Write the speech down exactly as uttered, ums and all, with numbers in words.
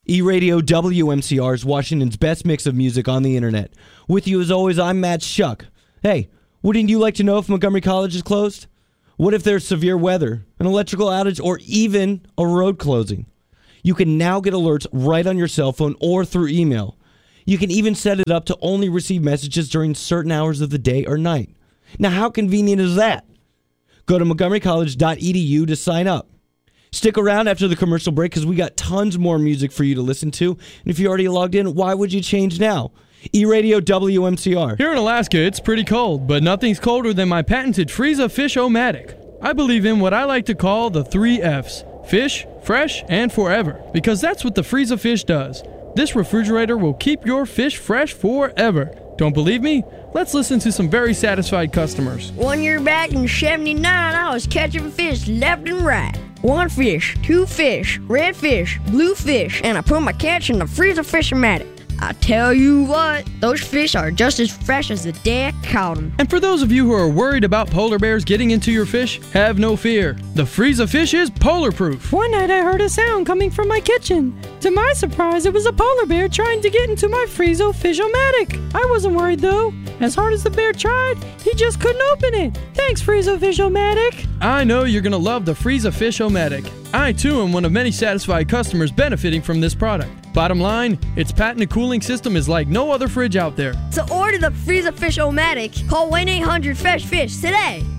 E-Radio W M C R is Washington's best mix of music on the internet. With you as always, I'm Matt Shuck. Hey, wouldn't you like to know if Montgomery College is closed? What if there's severe weather, an electrical outage, or even a road closing? You can now get alerts right on your cell phone or through email. You can even set it up to only receive messages during certain hours of the day or night. Now, how convenient is that? Go to montgomery college dot e d u to sign up. Stick around after the commercial break because we got tons more music for you to listen to. And if you already logged in, why would you change now? E-Radio W M C R. Here in Alaska, it's pretty cold, but nothing's colder than my patented Freeze-A-Fish-O-Matic. I believe in what I like to call the three F's. Fish, fresh, and forever. Because that's what the Freeze-A-Fish does. This refrigerator will keep your fish fresh forever. Don't believe me? Let's listen to some very satisfied customers. One year back in seventy-nine, I was catching fish left and right. One fish, two fish, red fish, blue fish, and I put my catch in the Freeze-A-Fish-O-Matic. I tell you what, those fish are just as fresh as the day I caught them. And for those of you who are worried about polar bears getting into your fish, have no fear. The Freeze-A-Fish is polar proof. One night I heard a sound coming from my kitchen. To my surprise, it was a polar bear trying to get into my Freeze-A-Fish-O-Matic. I wasn't worried though. As hard as the bear tried, he just couldn't open it. Thanks, Freeze-A-Fish-O-Matic. I know you're going to love the Freeze-A-Fish-O-Matic. I too am one of many satisfied customers benefiting from this product. Bottom line, its patented cooling system is like no other fridge out there. To order the Freeze-A-Fish-O-Matic, call one eight hundred fresh fish today.